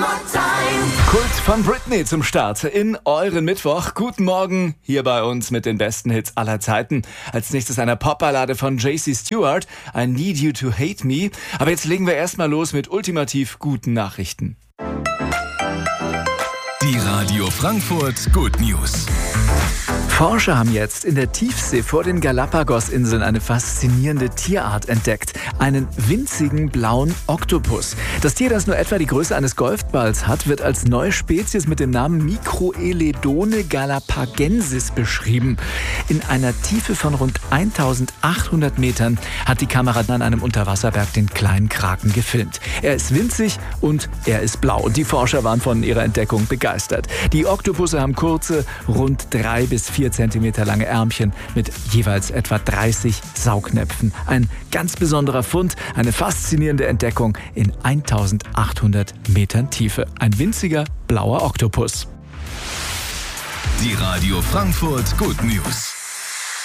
Kult von Britney zum Start in euren Mittwoch. Guten Morgen hier bei uns mit den besten Hits aller Zeiten. Als nächstes eine Popballade von JC Stewart, I Need You to Hate Me. Aber jetzt legen wir erstmal los mit ultimativ guten Nachrichten. Die Radio Frankfurt Good News. Forscher haben jetzt in der Tiefsee vor den Galapagos-Inseln eine faszinierende Tierart entdeckt. Einen winzigen blauen Oktopus. Das Tier, das nur etwa die Größe eines Golfballs hat, wird als neue Spezies mit dem Namen Microeledone galapagensis beschrieben. In einer Tiefe von rund 1800 Metern hat die Kamera an einem Unterwasserberg den kleinen Kraken gefilmt. Er ist winzig und er ist blau. Und die Forscher waren von ihrer Entdeckung begeistert. Die Oktopusse haben kurze, rund 3 bis 4 Zentimeter lange Ärmchen mit jeweils etwa 30 Saugnäpfen. Ein ganz besonderer Fund, eine faszinierende Entdeckung in 1800 Metern Tiefe. Ein winziger blauer Oktopus. Die Radio Frankfurt Good News.